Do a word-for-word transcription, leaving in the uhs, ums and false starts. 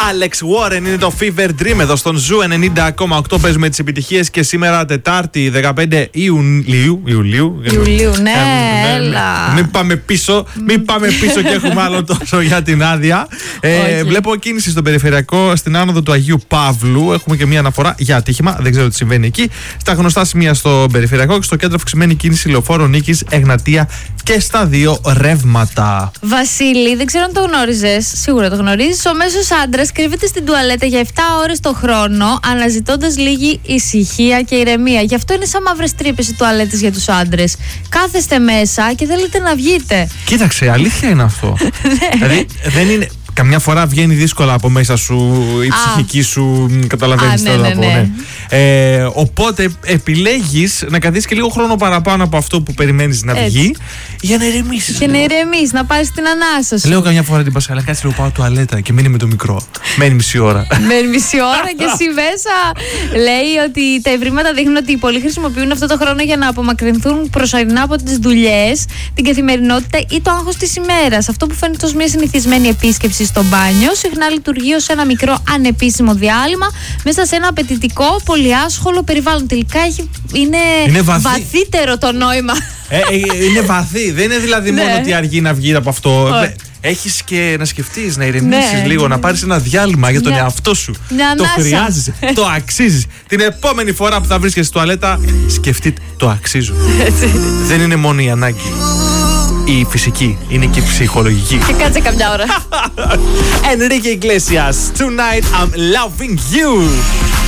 Alex Warren είναι το Fever Dream εδώ στον Ζου ενενήντα κόμμα οκτώ. Παίζουμε τις επιτυχίες και σήμερα Τετάρτη δεκαπέντε Ιουλίου. Ιουλίου, Ιουλίου ναι, ε, έλα. Μην πάμε πίσω, μην πάμε πίσω και έχουμε άλλο τόσο για την άδεια. ε, βλέπω κίνηση στον περιφερειακό στην άνοδο του Αγίου Παύλου. Έχουμε και μια αναφορά για ατύχημα. Δεν ξέρω τι συμβαίνει εκεί. Στα γνωστά σημεία στο περιφερειακό και στο κέντρο αυξημένη κίνηση λεωφόρο Νίκης, Εγνατία και στα δύο ρεύματα. Βασίλη, δεν ξέρω αν το γνώριζες. Σίγουρα το γνωρίζεις. Ο μέσος άντρας κρύβεται στην τουαλέτα για επτά ώρες το χρόνο, αναζητώντας λίγη ησυχία και ηρεμία. Γι' αυτό είναι σαν μαύρες τρύπες οι τουαλέτες για τους άντρες. Κάθεστε μέσα και θέλετε να βγείτε. Κοίταξε, αλήθεια είναι αυτό. Δηλαδή δεν είναι. Καμιά φορά βγαίνει δύσκολα από μέσα σου η ψυχική σου, καταλαβαίνεις ναι, τώρα ναι, να πω, ναι. ναι. Ε, οπότε επιλέγεις να καθίσεις και λίγο χρόνο παραπάνω από αυτό που περιμένεις να Έτσι. βγει για να ηρεμήσεις. Και να ηρεμείς, να πάρεις την ανάσα σου. Λέω καμιά φορά την Πασχαλά, κάτσε λίγο πάω τουαλέτα και μείνει με το μικρό. Μένει μισή ώρα. Μένει μισή ώρα και εσύ μέσα. Λέει ότι τα ευρήματα δείχνουν ότι πολλοί χρησιμοποιούν αυτό το χρόνο για να απομακρυνθούν προσωρινά από τις δουλειές, την καθημερινότητα ή το άγχος της ημέρας. Αυτό που φαίνεται ως μια συνηθισμένη επίσκεψη στο μπάνιο, συχνά λειτουργεί ως ένα μικρό ανεπίσημο διάλειμμα μέσα σε ένα απαιτητικό, πολυάσχολο περιβάλλον. Τελικά έχει, είναι, είναι βαθύ. βαθύτερο το νόημα. Ε, ε, είναι βαθύ. Δεν είναι δηλαδή ναι. μόνο ότι αργεί να βγει από αυτό. Έχεις και να σκεφτείς, να ηρεμήσεις ναι, λίγο, ναι. να πάρεις ένα διάλειμμα για τον μια, εαυτό σου. Το χρειάζεσαι, το αξίζεις. Την επόμενη φορά που θα βρίσκεσαι στη τουαλέτα, σκεφτείτε, το αξίζω. Δεν είναι μόνο η ανάγκη. Η φυσική, είναι και η ψυχολογική. Και κάτσε καμιά ώρα. Enrique Iglesias, tonight I'm loving you.